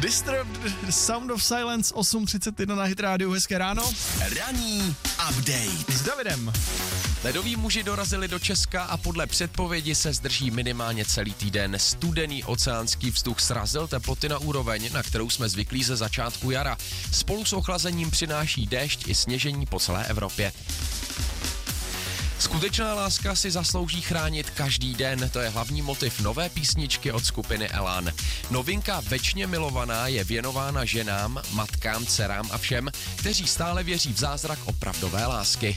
Disturbed, Sound of Silence, 8.31 na Hit Radio, hezké ráno. Ranní update S Davidem. Ledoví muži dorazili do Česka a podle předpovědi se zdrží minimálně celý týden. Studený oceánský vzduch srazil teploty na úroveň, na kterou jsme zvyklí ze začátku jara. Spolu s ochlazením přináší déšť i sněžení po celé Evropě. Skutečná láska si zaslouží chránit každý den, to je hlavní motiv nové písničky od skupiny Elan. Novinka Večně milovaná je věnována ženám, matkám, dcerám a všem, kteří stále věří v zázrak opravdové lásky.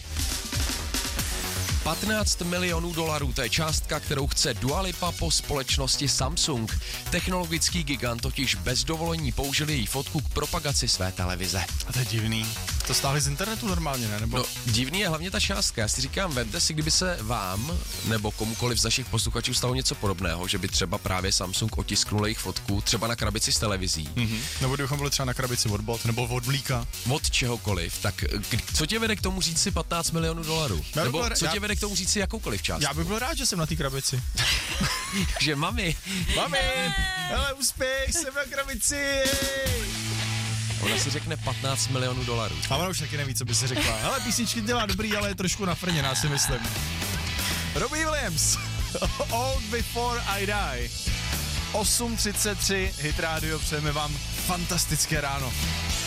15 milionů dolarů, to je částka, kterou chce Dua Lipa po společnosti Samsung. Technologický gigant totiž bez dovolení použil její fotku k propagaci své televize. A to je divný. To stáhli z internetu normálně, ne? Nebo... No, divný je hlavně ta částka. Já si říkám, vemte si, kdyby se vám nebo komukoliv z našich posluchačů stalo něco podobného, že by třeba právě Samsung otisknul jejich fotku třeba na krabici s televizí. Nebo kdybychom byli třeba na krabici od bot, nebo od mlíka. Od čehokoliv. Tak co tě vede k tomu říct si 15 milionů dolarů? Nebo co tě vede k tomu říct si jakoukoliv částku? Já bych byl rád, že jsem na té krabici. Že mami, hele, úspěch, jsem na krabici. ona si řekne 15 milionů dolarů. A ona už taky neví, co by si řekla. Hele, písničky dělá dobrý, ale je trošku nafrněná, si myslím. Robbie Williams, Old Before I Die. 8.33, Hit Radio, přejeme vám fantastické ráno.